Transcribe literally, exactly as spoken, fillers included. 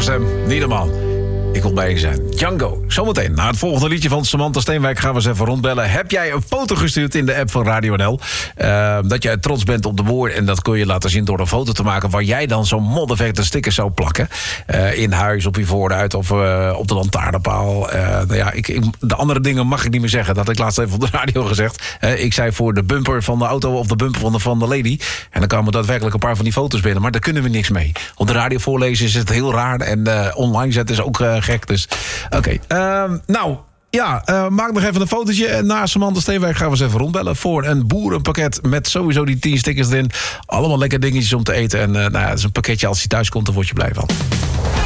stem, niet normaal. Ik wil bij je zijn. Django. Zometeen, na het volgende liedje van Samantha Steenwijk gaan we eens even rondbellen. Heb jij een foto gestuurd in de app van Radio N L? Uh, dat jij trots bent op de woorden. En dat kun je laten zien door een foto te maken waar jij dan zo'n modderverte sticker zou plakken. Uh, in huis, op je voorruit of uh, op de lantaarnpaal. Uh, nou ja, ik, ik, de andere dingen mag ik niet meer zeggen. Dat had ik laatst even op de radio gezegd. Uh, ik zei voor de bumper van de auto of de bumper van de, van de lady. En dan kwamen daadwerkelijk een paar van die foto's binnen. Maar daar kunnen we niks mee. Op de radio voorlezen is het heel raar. En uh, online zetten is ook uh, gek. Dus oké. Okay. Uh, nou, ja, uh, maak nog even een fotootje. En na Samantha Steenwijk gaan we eens even rondbellen voor een boerenpakket met sowieso die tien stickers erin. Allemaal lekker dingetjes om te eten. En uh, nou ja, het is een pakketje als je thuis komt, dan word je blij van.